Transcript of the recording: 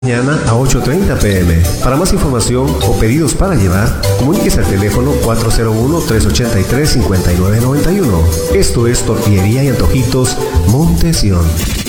Mañana a 8:30 p.m. Para más información o pedidos para llevar, comuníquese al teléfono 401-383-5991. Esto es Tortillería y Antojitos Montesión.